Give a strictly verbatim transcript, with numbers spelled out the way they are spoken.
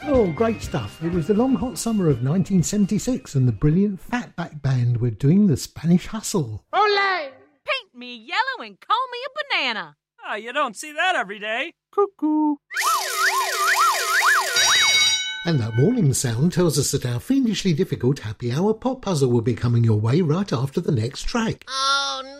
Oh, great stuff. It was the long hot summer of nineteen seventy-six and the brilliant Fatback Band were doing the Spanish Hustle. Olé! Paint me yellow and call me a banana. Ah, you don't see that every day. Cuckoo. And that warning sound tells us that our fiendishly difficult happy hour pop puzzle will be coming your way right after the next track. Oh, no!